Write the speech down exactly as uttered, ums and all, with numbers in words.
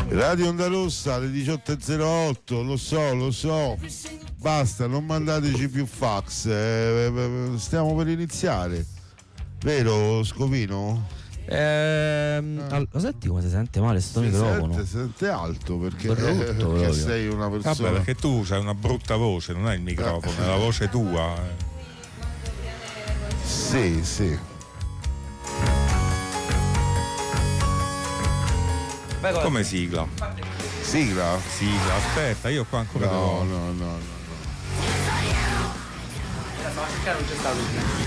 Radio Onda Rossa alle diciotto e zero otto, lo so, lo so. Basta, non mandateci più fax. Eh, stiamo per iniziare. Vero, Scopino? Ehm, Ah. all- lo senti come si sente male sto Si microfono? sente, si sente alto perché, Brutto, perché proprio. sei una persona. Vabbè, perché tu hai una brutta voce, non hai il microfono, è la voce tua. Sì, sì. Come sigla? Sigla? Sigla, aspetta, io qua ancora No, devo... no, no, no. Non c'è stato